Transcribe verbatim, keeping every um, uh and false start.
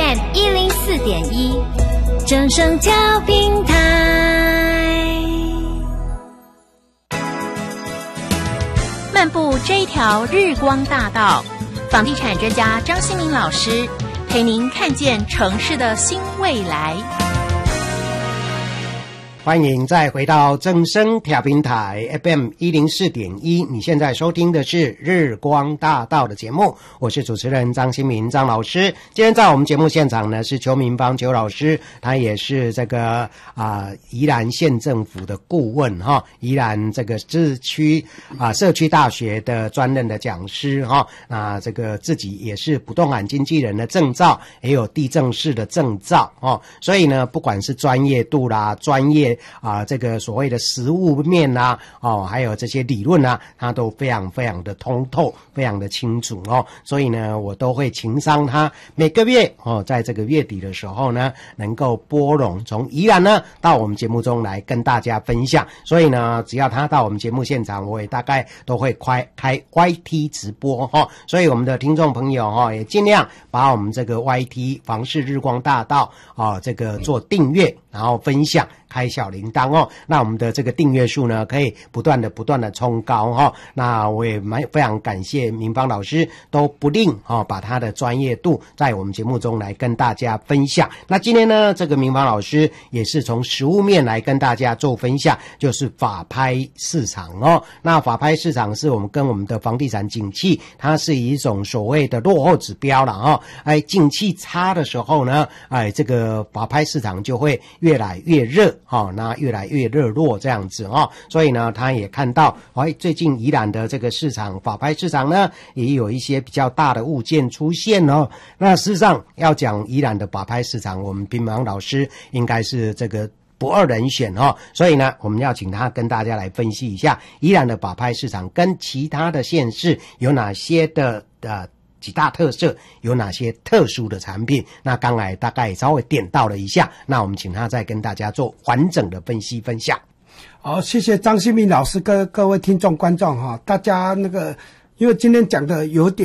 M 一零四点一，正声调频台。漫步这一条日光大道，房地产专家张新民老师陪您看见城市的新未来。 欢迎再回到正声调频台 F M 一零四点一，你现在收听的是日光大道的节目，我是主持人张新民张老师。今天在我们节目现场呢是邱明邦邱老师，他也是这个啊、呃、宜兰县政府的顾问哈，宜兰这个自区啊、呃、社区大学的专任的讲师哈，那这个自己也是不动产经纪人的证照，也有地政士的证照哦，所以呢不管是专业度啦，专业啊，这个所谓的实务面啊，哦，还有这些理论啊，他都非常非常的通透，非常的清楚哦。所以呢，我都会情商他每个月哦，在这个月底的时候呢，能够拨冗从宜兰呢到我们节目中来跟大家分享。所以呢，只要他到我们节目现场，我也大概都会开开 Y T 直播哈、哦。所以我们的听众朋友哈、哦，也尽量把我们这个 Y T 房市日光大道啊、哦，这个做订阅，然后分享。开小铃铛哦，那我们的这个订阅数呢，可以不断的不断的冲高哈、哦。那我也蛮非常感谢明邦老师都不吝哦，把他的专业度在我们节目中来跟大家分享。那今天呢，这个明邦老师也是从实务面来跟大家做分享，就是法拍市场哦。那法拍市场是我们跟我们的房地产景气，它是一种所谓的落后指标了哈、哦。哎，景气差的时候呢，哎，这个法拍市场就会越来越热。哦，那越来越热络这样子哦，所以呢，他也看到，哎，最近宜兰的这个市场法拍市场呢，也有一些比较大的物件出现哦。那事实上要讲宜兰的法拍市场，我们平芒老师应该是这个不二人选哦，所以呢，我们要请他跟大家来分析一下宜兰的法拍市场跟其他的县市有哪些的呃。几大特色，有哪些特殊的产品，那刚才大概稍微点到了一下，那我们请他再跟大家做完整的分析分享。 好，谢谢张新民老师跟各位听众观众哈，大家那个因为今天讲的有点